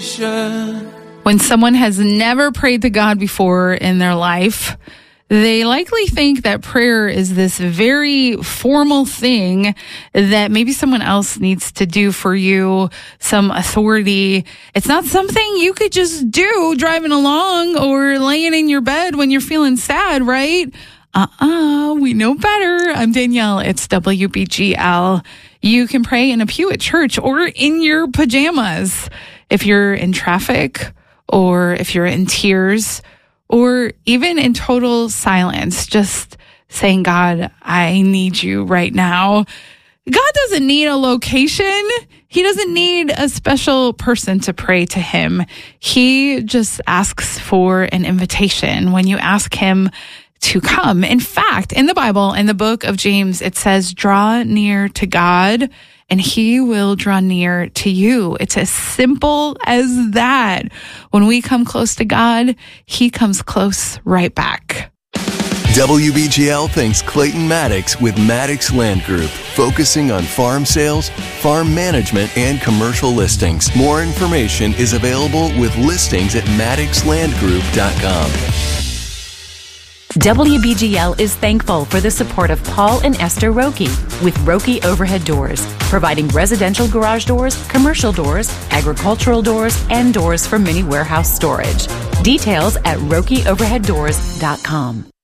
When someone has never prayed to God before in their life, they likely think that prayer is this very formal thing that maybe someone else needs to do for you, some authority. It's not something you could just do driving along or laying in your bed when you're feeling sad, right? We know better. I'm Danielle. It's WBGL. You can pray in a pew at church or in your pajamas. If you're in traffic or if you're in tears or even in total silence, just saying, God, I need you right now. God doesn't need a location. He doesn't need a special person to pray to him. He just asks for an invitation when you ask him to come. In fact, in the Bible, in the book of James, it says, draw near to God and he will draw near to you. It's as simple as that. When we come close to God, he comes close right back. WBGL thanks Clayton Maddox with Maddox Land Group, focusing on farm sales, farm management, and commercial listings. More information is available with listings at maddoxlandgroup.com. WBGL is thankful for the support of Paul and Esther Roki with Roki Overhead Doors, providing residential garage doors, commercial doors, agricultural doors, and doors for mini warehouse storage. Details at RokiOverheadDoors.com.